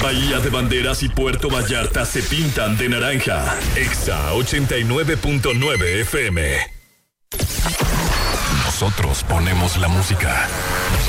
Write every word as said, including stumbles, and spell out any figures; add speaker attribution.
Speaker 1: Bahía de Banderas y Puerto Vallarta se pintan de naranja. Exa ochenta y nueve punto nueve F M. Nosotros ponemos la música.